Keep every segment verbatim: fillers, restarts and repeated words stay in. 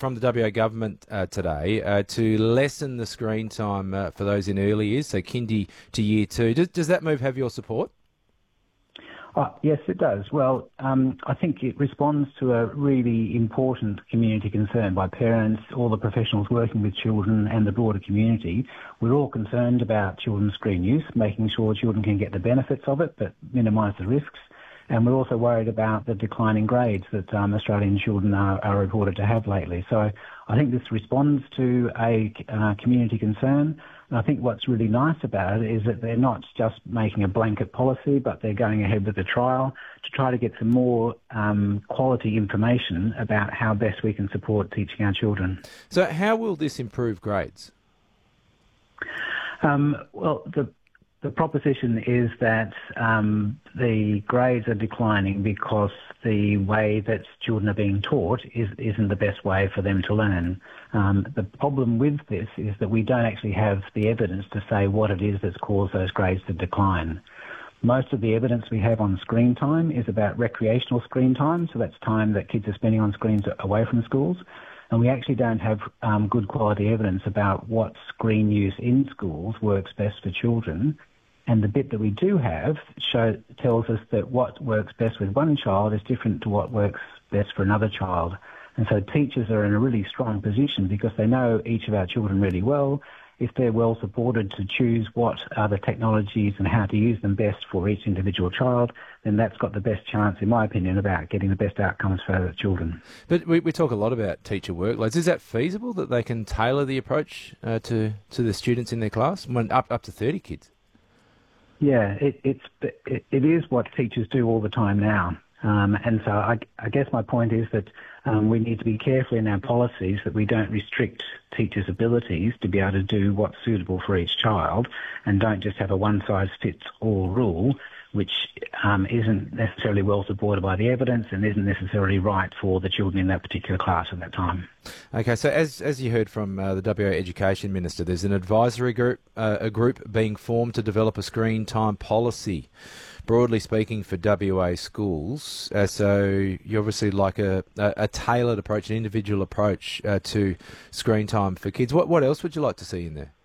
from the W A government uh, today uh, to lessen the screen time uh, for those in early years, so kindy to year two. Does, does that move have your support? Oh, yes, it does. Well, um, I think it responds to a really important community concern by parents, all the professionals working with children and the broader community. We're all concerned about children's screen use, making sure children can get the benefits of it but minimise the risks. And we're also worried about the declining grades that um, Australian children are, are reported to have lately. So I think this responds to a uh, community concern. And I think what's really nice about it is that they're not just making a blanket policy, but they're going ahead with a trial to try to get some more um, quality information about how best we can support teaching our children. So how will this improve grades? Um, well, the The proposition is that um, the grades are declining because the way that children are being taught is, isn't the best way for them to learn. Um, the problem with this is that we don't actually have the evidence to say what it is that's caused those grades to decline. Most of the evidence we have on screen time is about recreational screen time, so that's time that kids are spending on screens away from schools. And we actually don't have um, good quality evidence about what screen use in schools works best for children. And the bit that we do have show, tells us that what works best with one child is different to what works best for another child. And so teachers are in a really strong position because they know each of our children really well. If they're well supported to choose what are the technologies and how to use them best for each individual child, then that's got the best chance, in my opinion, about getting the best outcomes for the children. But we, we talk a lot about teacher workloads. Is that feasible that they can tailor the approach uh, to, to the students in their class? When up, up to thirty kids? Yeah, it, it's it, it is what teachers do all the time now, um, and so I, I guess my point is that um, we need to be careful in our policies that we don't restrict teachers' abilities to be able to do what's suitable for each child, and don't just have a one-size-fits-all rule, which um, isn't necessarily well supported by the evidence and isn't necessarily right for the children in that particular class at that time. Okay, so as as you heard from uh, the W A Education Minister, there's an advisory group, uh, a group being formed to develop a screen time policy, broadly speaking, for W A schools. Uh, so you obviously like a, a, a tailored approach, an individual approach uh, to screen time for kids. What what else would you like to see in there?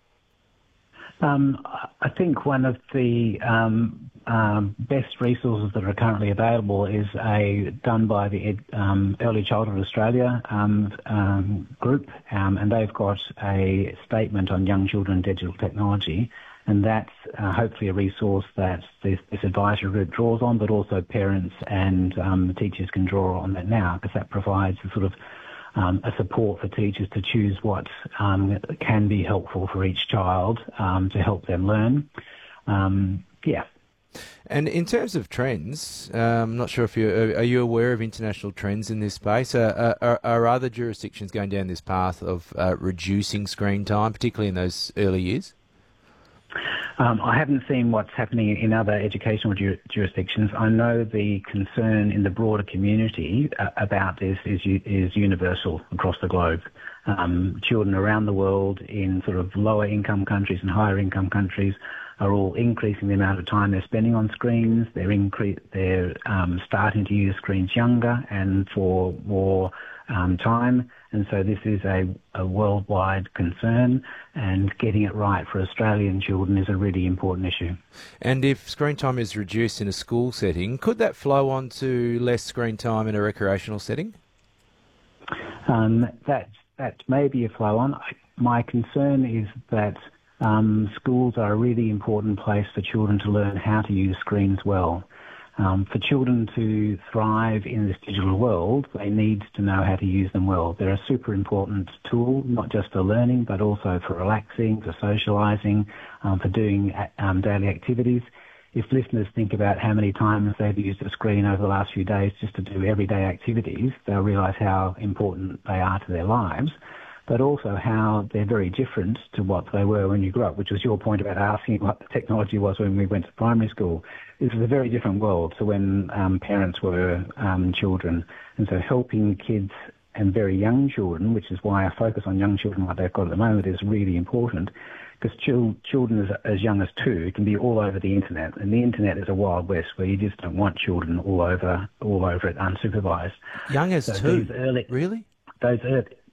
Um, I think one of the um, um, best resources that are currently available is a done by the Ed, um, Early Childhood Australia um, um, group, um, and they've got a statement on young children and digital technology, and that's uh, hopefully a resource that this, this advisory group draws on, but also parents and um, teachers can draw on that now, because that provides a sort of Um, a support for teachers to choose what um, can be helpful for each child um, to help them learn. Um, yeah. And in terms of trends, um, I'm not sure if you are you aware of international trends in this space. Uh, are, are other jurisdictions going down this path of uh, reducing screen time, particularly in those early years? Um, I haven't seen what's happening in other educational ju- jurisdictions. I know the concern in the broader community uh, about this is is universal across the globe. Um, children around the world in sort of lower income countries and higher income countries are all increasing the amount of time they're spending on screens. They're incre- they're um, starting to use screens younger and for more um, time. And so this is a, a worldwide concern, and getting it right for Australian children is a really important issue. And if screen time is reduced in a school setting, could that flow on to less screen time in a recreational setting? Um, that, that may be a flow on. My concern is that um, schools are a really important place for children to learn how to use screens well. Um, for children to thrive in this digital world, they need to know how to use them well. They're a super important tool, not just for learning, but also for relaxing, for socialising, um, for doing um, daily activities. If listeners think about how many times they've used a screen over the last few days just to do everyday activities, they'll realise how important they are to their lives, but also how they're very different to what they were when you grew up, which was your point about asking what the technology was when we went to primary school. This is a very different world to when um, parents were um, children. And so helping kids and very young children, which is why I focus on young children like they've got at the moment, is really important, because chil- children as, as young as two can be all over the internet, and the internet is a wild west where you just don't want children all over all over it unsupervised. Young as so two? Early, really? Those early,